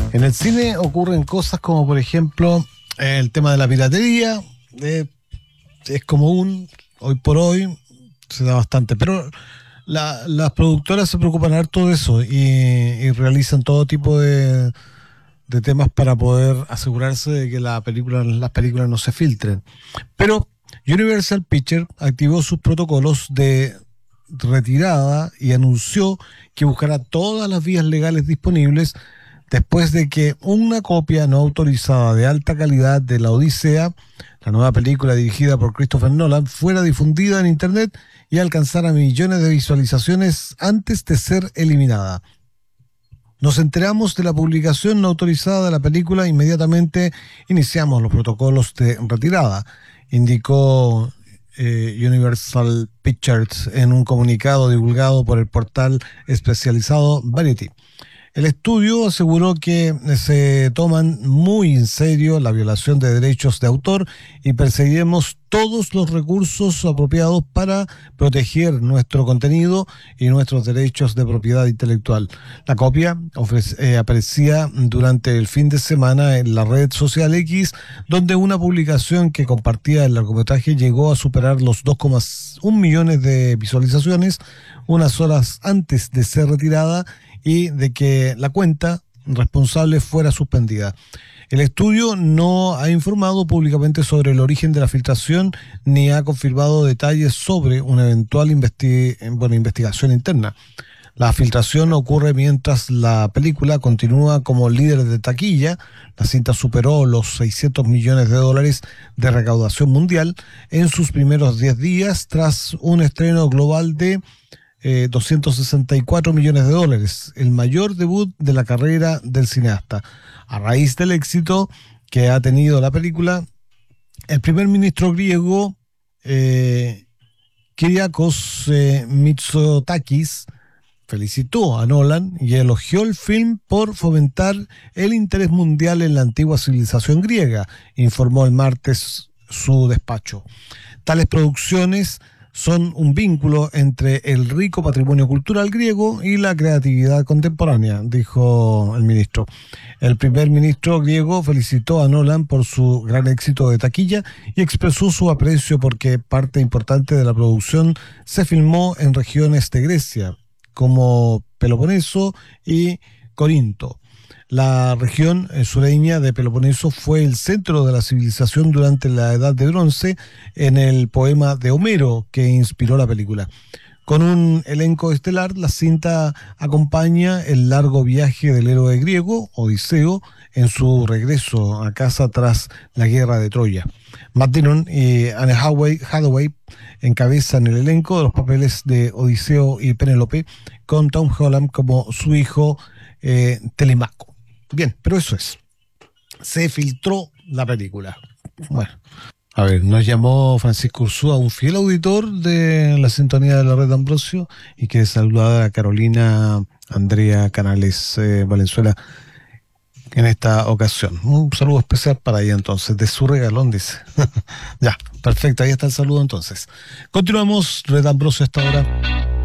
En el cine ocurren cosas como, por ejemplo, el tema de la piratería. Es común, hoy por hoy se da bastante, pero las productoras se preocupan harto de eso y realizan todo tipo de temas para poder asegurarse de que las películas no se filtren. Pero Universal Pictures activó sus protocolos de retirada y anunció que buscará todas las vías legales disponibles después de que una copia no autorizada de alta calidad de La Odisea, la nueva película dirigida por Christopher Nolan, fuera difundida en internet y alcanzara millones de visualizaciones antes de ser eliminada. Nos enteramos de la publicación no autorizada de la película, inmediatamente iniciamos los protocolos de retirada, indicó Universal Pictures en un comunicado divulgado por el portal especializado Variety. El estudio aseguró que se toman muy en serio la violación de derechos de autor y perseguiremos todos los recursos apropiados para proteger nuestro contenido y nuestros derechos de propiedad intelectual. La copia aparecía durante el fin de semana en la red social X, donde una publicación que compartía el largometraje llegó a superar los 2,1 millones de visualizaciones unas horas antes de ser retirada y de que la cuenta responsable fuera suspendida. El estudio no ha informado públicamente sobre el origen de la filtración ni ha confirmado detalles sobre una eventual investigación interna. La filtración ocurre mientras la película continúa como líder de taquilla. La cinta superó los $600 millones de recaudación mundial en sus primeros 10 días tras un estreno global de $264 millones, el mayor debut de la carrera del cineasta. A raíz del éxito que ha tenido la película, el primer ministro griego Kyriakos Mitsotakis felicitó a Nolan y elogió el film por fomentar el interés mundial en la antigua civilización griega, informó el martes su despacho. Tales producciones son un vínculo entre el rico patrimonio cultural griego y la creatividad contemporánea, dijo el ministro. El primer ministro griego felicitó a Nolan por su gran éxito de taquilla y expresó su aprecio porque parte importante de la producción se filmó en regiones de Grecia, como Peloponeso y Corinto. La región sureña de Peloponeso fue el centro de la civilización durante la Edad de Bronce en el poema de Homero que inspiró la película. Con un elenco estelar, la cinta acompaña el largo viaje del héroe griego, Odiseo, en su regreso a casa tras la guerra de Troya. Matt Dillon y Anne Hathaway encabezan el elenco de los papeles de Odiseo y Penélope, con Tom Holland como su hijo Telemaco. Bien, pero eso es. Se filtró la película. Bueno, a ver, nos llamó Francisco Ursúa, un fiel auditor de la sintonía de la red Ambrosio, y quiere saludar a Carolina Andrea Canales Valenzuela en esta ocasión. Un saludo especial para ella entonces, de su regalón, dice. Ya, perfecto, ahí está el saludo entonces. Continuamos, red Ambrosio hasta ahora.